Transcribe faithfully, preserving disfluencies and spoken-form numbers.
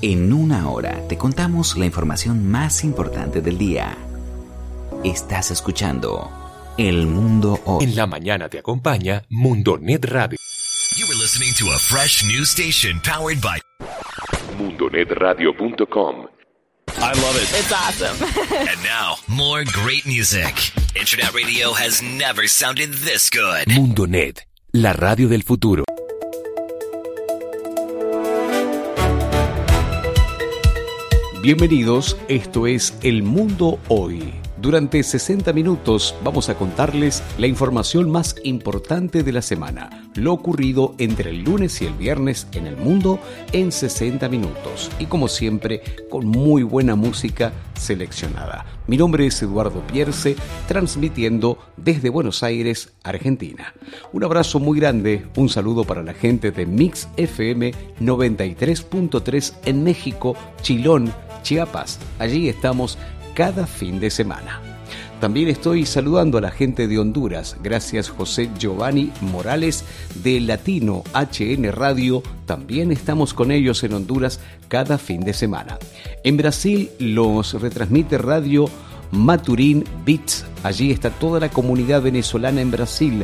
En una hora te contamos la información más importante del día. Estás escuchando El Mundo Hoy. En la mañana te acompaña Mundonet Radio. You were listening to a fresh news station powered by mundonet radio punto com. I love it. It's awesome. And now, more great music. Internet radio has never sounded this good. Mundonet, la radio del futuro. Bienvenidos, esto es El Mundo Hoy. Durante sesenta minutos vamos a contarles la información más importante de la semana, lo ocurrido entre el lunes y el viernes en el mundo en sesenta minutos y como siempre con muy buena música seleccionada. Mi nombre es Eduardo Pierce, transmitiendo desde Buenos Aires, Argentina. Un abrazo muy grande, un saludo para la gente de Mix F M noventa y tres punto tres en México, Chilón, Chiapas. Allí estamos cada fin de semana. También estoy saludando a la gente de Honduras. Gracias José Giovanni Morales de Latino H N Radio. También estamos con ellos en Honduras cada fin de semana. En Brasil los retransmite Radio Maturín Beats. Allí está toda la comunidad venezolana en Brasil.